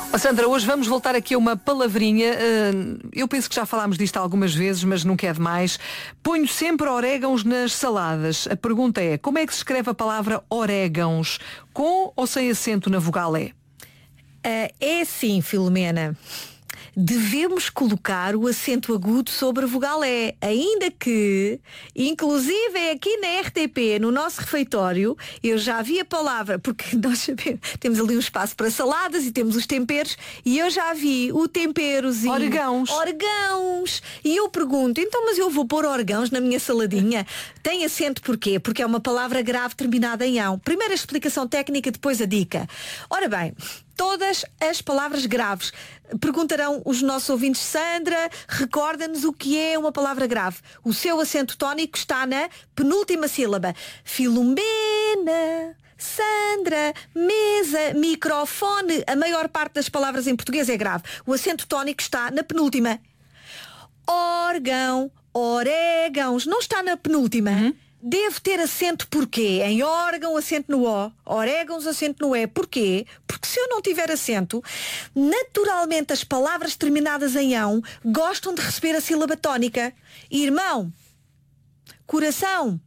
Sandra, hoje vamos voltar aqui a uma palavrinha. Eu penso que já falámos disto algumas vezes, mas nunca é demais. Ponho sempre orégãos nas saladas. A pergunta é, como é que se escreve a palavra orégãos? Com ou sem acento na vogal E? É assim, Filomena. Devemos colocar o acento agudo sobre a vogal E, ainda que, inclusive aqui na RTP, no nosso refeitório, eu já vi a palavra, porque nós sabemos, temos ali um espaço para saladas e temos os temperos, e eu já vi o temperozinho. Orgãos. E eu pergunto, então, mas eu vou pôr orgãos na minha saladinha? Tem acento porquê? Porque é uma palavra grave terminada em ão. Primeiro a explicação técnica, depois a dica. Ora bem, todas as palavras graves. Perguntarão os nossos ouvintes, Sandra, recorda-nos o que é uma palavra grave. O seu acento tónico está na penúltima sílaba. Filomena, Sandra, mesa, microfone. A maior parte das palavras em português é grave. O acento tónico está na penúltima. Órgão, orégãos. Não está na penúltima. Deve ter acento porquê? Em órgão, acento no O. Orégãos, acento no E. Porquê? Porque se eu não tiver acento, naturalmente as palavras terminadas em ão gostam de receber a sílaba tónica. Irmão, coração.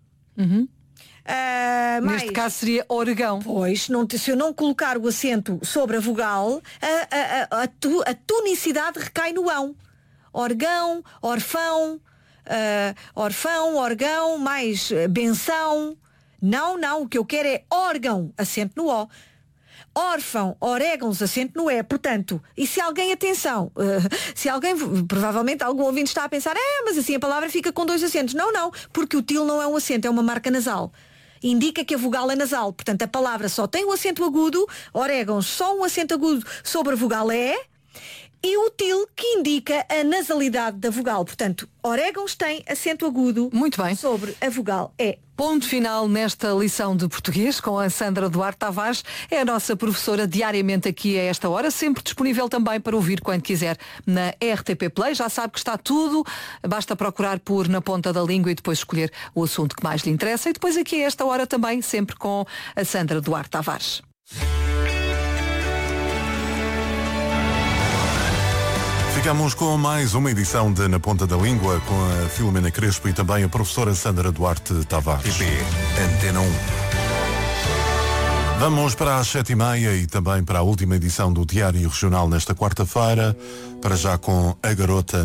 Neste caso seria orgão. Pois, se eu não colocar o acento sobre a vogal, a tonicidade recai no ão. Orgão, orfão, orfão, orgão, mais benção. Não, o que eu quero é órgão, acento no O. Órfão, orégãos, acento no E. Portanto, e se alguém, atenção, se alguém, provavelmente algum ouvinte está a pensar, mas assim a palavra fica com dois acentos. Não, porque o til não é um acento, é uma marca nasal. Indica que a vogal é nasal. Portanto, a palavra só tem um acento agudo, orégãos só um acento agudo sobre a vogal E, e o til que indica a nasalidade da vogal. Portanto, orégãos tem acento agudo. Muito bem. Sobre a vogal E. Ponto final nesta lição de português com a Sandra Duarte Tavares. É a nossa professora diariamente aqui a esta hora, sempre disponível também para ouvir quando quiser na RTP Play. Já sabe que está tudo, basta procurar por Na Ponta da Língua e depois escolher o assunto que mais lhe interessa. E depois aqui a esta hora também, sempre com a Sandra Duarte Tavares. Ficamos com mais uma edição de Na Ponta da Língua com a Filomena Crespo e também a professora Sandra Duarte Tavares. RTP Antena 1. Vamos para as 7h30 e também para a última edição do Diário Regional nesta quarta-feira, para já com A Garota